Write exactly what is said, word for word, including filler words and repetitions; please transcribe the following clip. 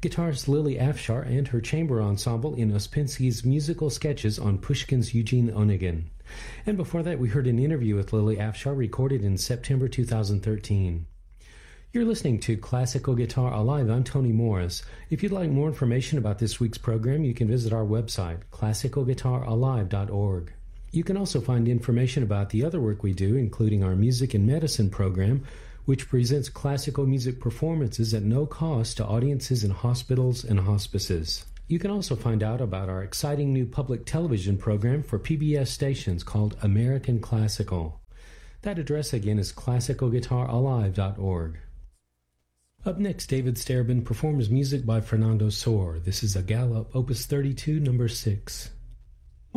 guitarist Lily Afshar and her chamber ensemble in Ouspensky's musical sketches on Pushkin's Eugene Onegin. And before that, we heard an interview with Lily Afshar recorded in September two thousand thirteen. You're listening to Classical Guitar Alive. I'm Tony Morris. If you'd like more information about this week's program, you can visit our website, classical guitar alive dot org. You can also find information about the other work we do, including our Music and Medicine program, which presents classical music performances at no cost to audiences in hospitals and hospices. You can also find out about our exciting new public television program for P B S stations called American Classical. That address again is classical guitar alive dot org. Up next, David Starobin performs music by Fernando Sor. This is a Galop, Opus thirty-two, number six.